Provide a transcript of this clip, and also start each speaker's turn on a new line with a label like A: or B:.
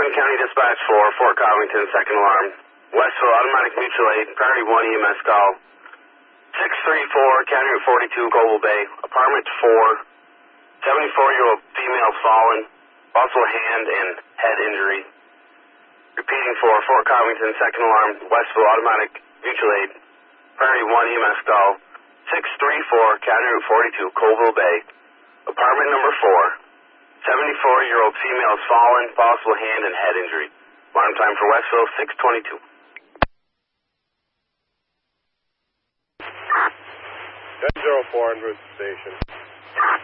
A: Franklin County Dispatch 4, Fort Covington, second alarm. Westville, automatic mutual aid, priority 1 EMS call. 634, County Route 42, Coble Bay. Apartment 4, 74-year-old female fallen, possible hand and head injury. Repeating for Fort Covington, second alarm, Westville, automatic mutual aid, priority 1 EMS call. 634, County Route 42, Coble Bay. Apartment number 4. 74-year-old female is fallen, possible hand and head injury. Alarm time for Westville, 622.
B: 10-04 en route to station.